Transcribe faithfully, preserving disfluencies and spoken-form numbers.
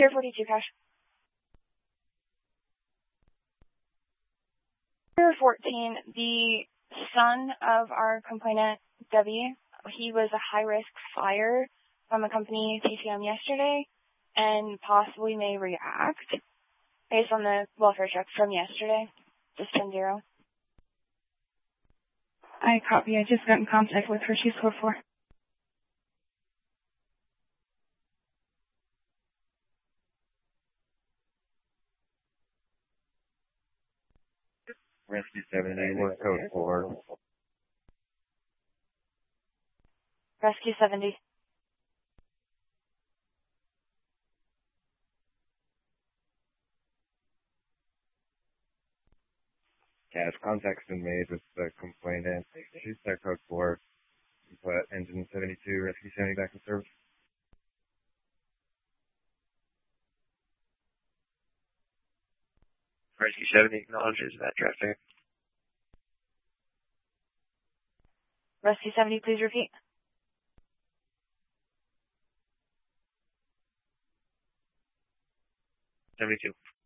Pier forty-two, Cash. Pier fourteen, the son of our complainant, Debbie, he was a high-risk fire from a company T C M yesterday and possibly may react based on the welfare check from yesterday. Just ten zero. I copy. I just got in contact with her. She's four four. Rescue seventy, what code for? Rescue seventy. Cash, contact's been made with the complainant. She's their code four. Put engine seventy-two, rescue seventy back in service. Rescue seventy acknowledges that traffic. Rescue seventy, please repeat. seventy-two.